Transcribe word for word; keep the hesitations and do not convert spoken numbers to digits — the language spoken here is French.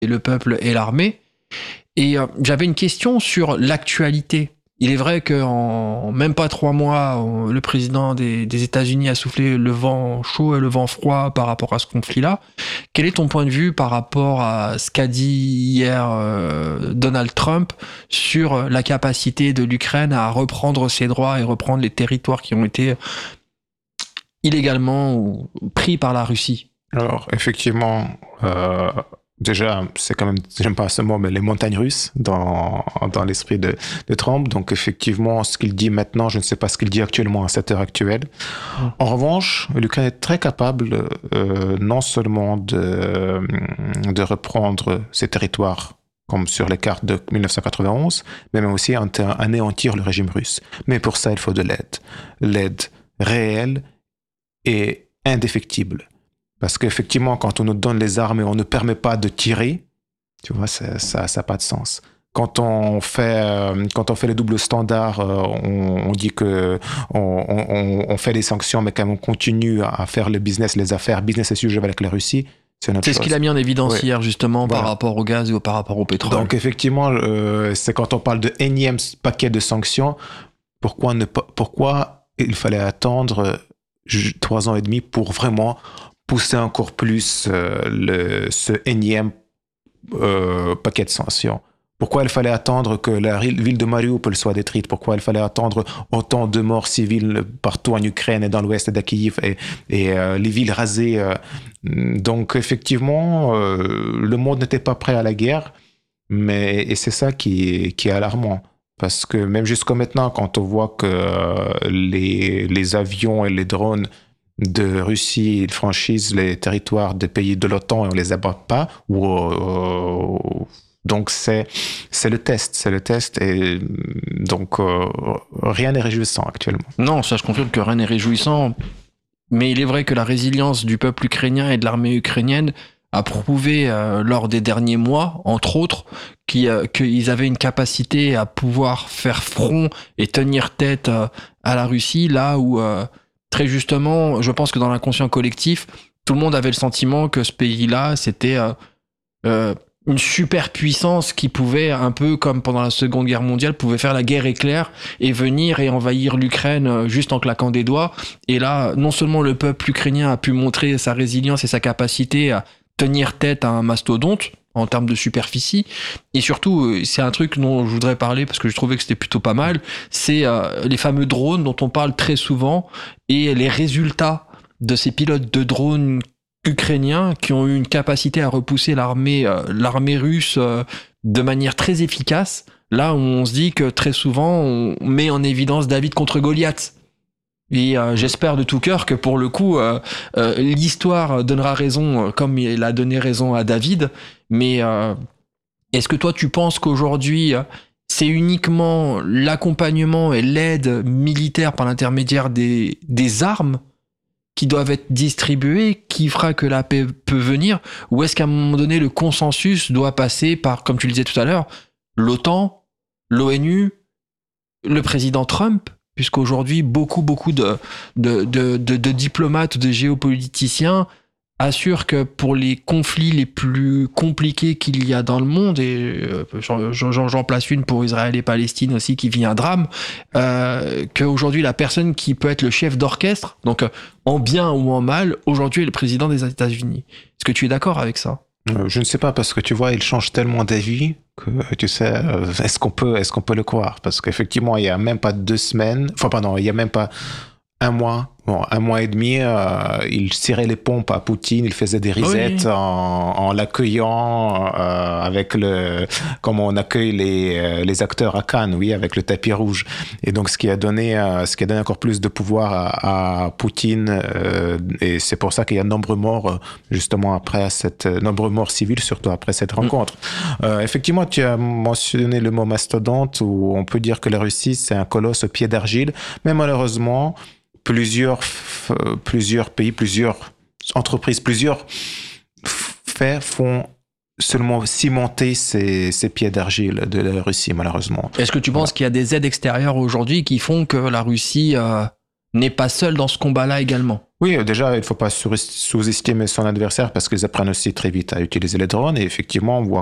et le peuple et l'armée. Et euh, j'avais une question sur l'actualité. Il est vrai qu'en même pas trois mois, on, le président des, des États-Unis a soufflé le vent chaud et le vent froid par rapport à ce conflit-là. Quel est ton point de vue par rapport à ce qu'a dit hier euh, Donald Trump sur la capacité de l'Ukraine à reprendre ses droits et reprendre les territoires qui ont été illégalement pris par la Russie? Alors, effectivement, euh, déjà, c'est quand même, j'aime pas ce mot, mais les montagnes russes dans, dans l'esprit de, de Trump. Donc, effectivement, ce qu'il dit maintenant, je ne sais pas ce qu'il dit actuellement à cette heure actuelle. Mmh. En revanche, l'Ukraine est très capable euh, non seulement de, de reprendre ses territoires comme sur les cartes de dix-neuf cent quatre-vingt-onze, mais même aussi à anéantir le régime russe. Mais pour ça, il faut de l'aide. L'aide réelle et indéfectible. Parce qu'effectivement, quand on nous donne les armes et on ne permet pas de tirer, tu vois, ça n'a pas de sens. Quand on fait, euh, quand on fait les doubles standards, euh, on, on dit que on, on, on fait des sanctions, mais quand même on continue à faire le business, les affaires, business as usual avec la Russie. C'est, c'est ce qu'il a mis en évidence oui. hier, justement, voilà. par rapport au gaz et par rapport au pétrole. Donc, effectivement, euh, c'est quand on parle de énième paquet de sanctions, pourquoi, ne, pourquoi il fallait attendre trois ans et demi pour vraiment pousser encore plus euh, le, ce énième euh, paquet de sanctions. Pourquoi il fallait attendre que la ville de Mariupol soit détruite? Pourquoi il fallait attendre autant de morts civiles partout en Ukraine et dans l'ouest de Kiev et, et euh, les villes rasées euh. Donc effectivement, euh, le monde n'était pas prêt à la guerre, mais et c'est ça qui, qui est alarmant. Parce que même jusqu'à maintenant, quand on voit que euh, les, les avions et les drones de Russie ils franchissent les territoires des pays de l'OTAN et on les abat pas, ou, euh, donc c'est, c'est le test, c'est le test et donc euh, rien n'est réjouissant actuellement. Non, ça je confirme que rien n'est réjouissant, mais il est vrai que la résilience du peuple ukrainien et de l'armée ukrainienne a prouvé euh, lors des derniers mois, entre autres, qu'ils, euh, qu'ils avaient une capacité à pouvoir faire front et tenir tête euh, à la Russie, là où euh, très justement, je pense que dans l'inconscient collectif, tout le monde avait le sentiment que ce pays-là, c'était euh, euh, une superpuissance qui pouvait, un peu comme pendant la Seconde Guerre mondiale, pouvait faire la guerre éclair et venir et envahir l'Ukraine juste en claquant des doigts. Et là, non seulement le peuple ukrainien a pu montrer sa résilience et sa capacité à tenir tête à un mastodonte en termes de superficie, et surtout, c'est un truc dont je voudrais parler parce que je trouvais que c'était plutôt pas mal, c'est euh, les fameux drones dont on parle très souvent et les résultats de ces pilotes de drones ukrainiens qui ont eu une capacité à repousser l'armée, euh, l'armée russe euh, de manière très efficace, là où on se dit que très souvent on met en évidence David contre Goliath. Et euh, j'espère de tout cœur que pour le coup, euh, euh, l'histoire donnera raison euh, comme il a donné raison à David. Mais euh, est-ce que toi, tu penses qu'aujourd'hui, euh, c'est uniquement l'accompagnement et l'aide militaire par l'intermédiaire des, des armes qui doivent être distribuées qui fera que la paix peut venir? Ou est-ce qu'à un moment donné, le consensus doit passer par, comme tu le disais tout à l'heure, l'OTAN, l'ONU, le président Trump? Puisqu'aujourd'hui, beaucoup, beaucoup de, de, de, de, de diplomates, de géopoliticiens assurent que pour les conflits les plus compliqués qu'il y a dans le monde, et euh, j'en, j'en, j'en place une pour Israël et Palestine aussi, qui vit un drame, euh, qu'aujourd'hui, la personne qui peut être le chef d'orchestre, donc en bien ou en mal, aujourd'hui est le président des États-Unis. Est-ce que tu es d'accord avec ça? Euh, je ne sais pas, parce que tu vois, il change tellement d'avis que tu sais, euh, est-ce qu'on peut, est-ce qu'on peut le croire? Parce qu'effectivement, il y a même pas deux semaines, enfin pardon, il y a même pas un mois, bon, un mois et demi, euh, il tirait les pompes à Poutine, il faisait des risettes oui. en, en l'accueillant euh, avec le, comme on accueille les, euh, les acteurs à Cannes, oui, avec le tapis rouge. Et donc, ce qui a donné, euh, ce qui a donné encore plus de pouvoir à, à Poutine, euh, et c'est pour ça qu'il y a de nombreux morts, justement après cette, nombreux morts civils, surtout après cette rencontre. Mmh. Euh, effectivement, tu as mentionné le mot mastodonte, où on peut dire que la Russie, c'est un colosse au pied d'argile, mais malheureusement, plusieurs, f- plusieurs pays, plusieurs entreprises, plusieurs faits font seulement cimenter ces, ces pieds d'argile de la Russie, malheureusement. Est-ce que tu penses voilà. qu'il y a des aides extérieures aujourd'hui qui font que la Russie euh, n'est pas seul dans ce combat-là également. Oui, déjà, il ne faut pas sous- sous-estimer son adversaire parce qu'ils apprennent aussi très vite à utiliser les drones. Et effectivement, on voit